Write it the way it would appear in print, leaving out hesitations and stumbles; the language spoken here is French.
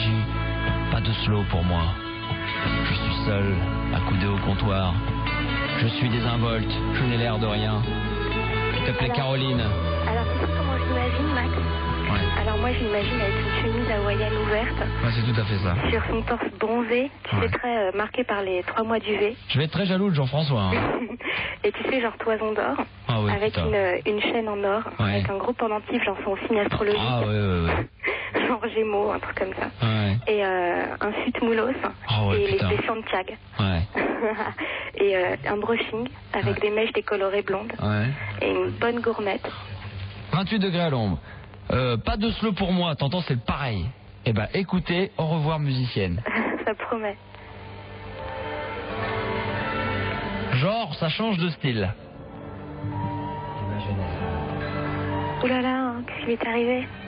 d'énergie, pas de slow pour moi. Je suis seul, accoudé au comptoir. Je suis désinvolte, je n'ai l'air de rien. Je t'appelais Caroline. Alors, tu sais comment j'imagine, Max? Ouais. Alors moi, j'imagine avec une chemise hawaïenne ouverte. Ouais, c'est tout à fait ça. Sur son torse bronzé, tu sais, très marqué par les 3 mois d'UV. Je vais être très jaloux de Jean-François. Hein. Et tu sais, genre toison d'or, Ah ouais, avec une chaîne en or, avec un gros pendentif, genre son signe astrologique. Ah ouais. Genre Gémeaux, un truc comme ça. Ouais. Et un fut moulos, et putain. des Santiago. Ouais. Et un brushing avec des mèches décolorées blondes. Ouais. Et une bonne gourmette. 28 degrés à l'ombre. Pas de slow pour moi, t'entends, c'est pareil. Eh ben écoutez, au revoir musicienne. Ça promet. Genre, ça change de style. Ouh là là, qu'est-ce qui m'est arrivé?